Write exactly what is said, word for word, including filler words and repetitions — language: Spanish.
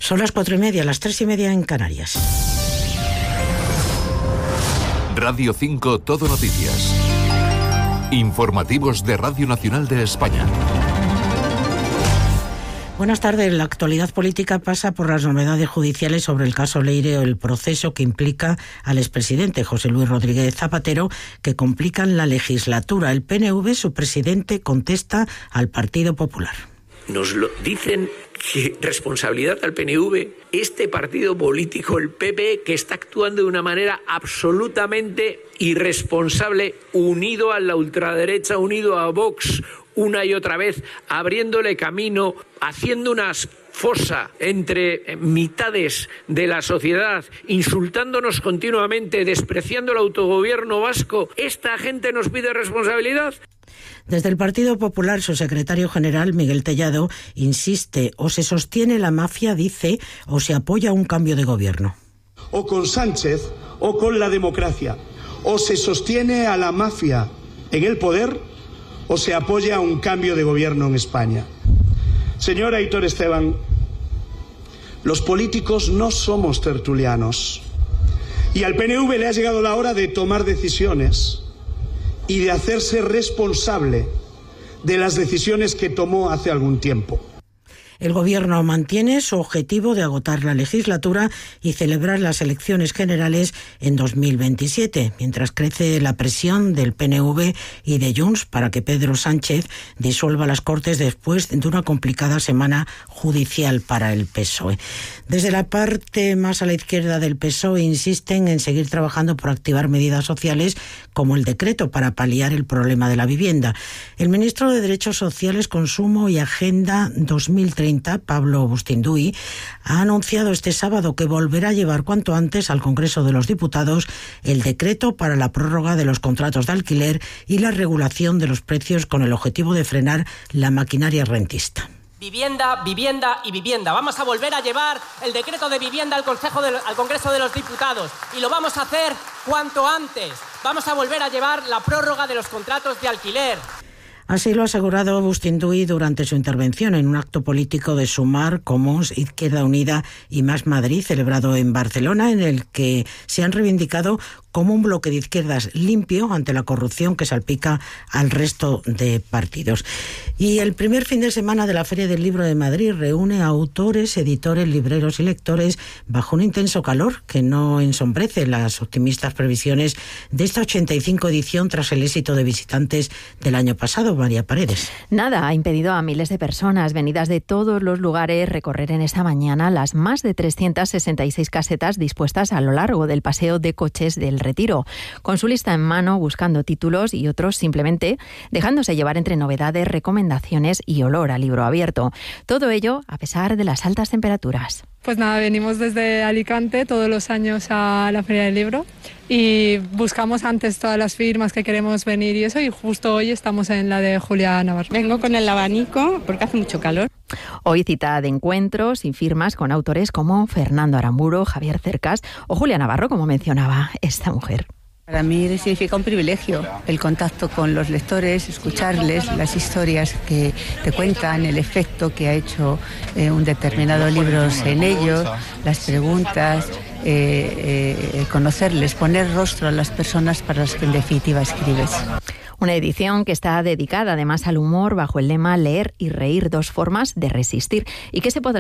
Son las cuatro y media, las tres y media en Canarias. Radio cinco Todo Noticias. Informativos de Radio Nacional de España. Buenas tardes. La actualidad política pasa por las novedades judiciales sobre el caso Leire o el proceso que implica al expresidente José Luis Rodríguez Zapatero, que complican la legislatura. El P N V, su presidente, contesta al Partido Popular. Nos lo dicen que responsabilidad al P N V, este partido político, el P P, que está actuando de una manera absolutamente irresponsable, unido a la ultraderecha, unido a Vox, una y otra vez, abriéndole camino, haciendo una fosa entre mitades de la sociedad, insultándonos continuamente, despreciando el autogobierno vasco. ¿Esta gente nos pide responsabilidad? Desde el Partido Popular, su secretario general, Miguel Tellado, insiste: o se sostiene la mafia, dice, o se apoya un cambio de gobierno. O con Sánchez o con la democracia. O se sostiene a la mafia en el poder o se apoya un cambio de gobierno en España. Señor Aitor Esteban, los políticos no somos tertulianos. Y al P N V le ha llegado la hora de tomar decisiones y de hacerse responsable de las decisiones que tomó hace algún tiempo. El Gobierno mantiene su objetivo de agotar la legislatura y celebrar las elecciones generales en dos mil veintisiete, mientras crece la presión del P N V y de Junts para que Pedro Sánchez disuelva las Cortes después de una complicada semana judicial para el P S O E. Desde la parte más a la izquierda del P S O E insisten en seguir trabajando por activar medidas sociales como el decreto para paliar el problema de la vivienda. El ministro de Derechos Sociales, Consumo y Agenda dos mil treinta, Pablo Bustinduy, ha anunciado este sábado que volverá a llevar cuanto antes al Congreso de los Diputados el decreto para la prórroga de los contratos de alquiler y la regulación de los precios con el objetivo de frenar la maquinaria rentista. Vivienda, vivienda y vivienda. Vamos a volver a llevar el decreto de vivienda al, Consejo de, al Congreso de los Diputados y lo vamos a hacer cuanto antes. Vamos a volver a llevar la prórroga de los contratos de alquiler. Así lo ha asegurado Bustinduy durante su intervención en un acto político de Sumar, Comuns, Izquierda Unida y Más Madrid, celebrado en Barcelona, en el que se han reivindicado como un bloque de izquierdas limpio ante la corrupción que salpica al resto de partidos. Y el primer fin de semana de la Feria del Libro de Madrid reúne a autores, editores, libreros y lectores bajo un intenso calor que no ensombrece las optimistas previsiones de esta ochenta y cinco edición tras el éxito de visitantes del año pasado. María Paredes. Nada ha impedido a miles de personas venidas de todos los lugares recorrer en esta mañana las más de trescientas sesenta y seis casetas dispuestas a lo largo del paseo de coches del Retiro, con su lista en mano, buscando títulos y otros simplemente dejándose llevar entre novedades, recomendaciones y olor a libro abierto. Todo ello a pesar de las altas temperaturas. Pues nada, venimos desde Alicante todos los años a la Feria del Libro y buscamos antes todas las firmas que queremos venir y eso, y justo hoy estamos en la de Julia Navarro. Vengo con el abanico porque hace mucho calor. Hoy cita de encuentros y firmas con autores como Fernando Aramburu, Javier Cercas o Julia Navarro, como mencionaba esta mujer. Para mí significa un privilegio el contacto con los lectores, escucharles las historias que te cuentan, el efecto que ha hecho eh, un determinado libro en ellos, las preguntas, eh, eh, conocerles, poner rostro a las personas para las que en definitiva escribes. Una edición que está dedicada además al humor bajo el lema Leer y reír, dos formas de resistir, y que se podrá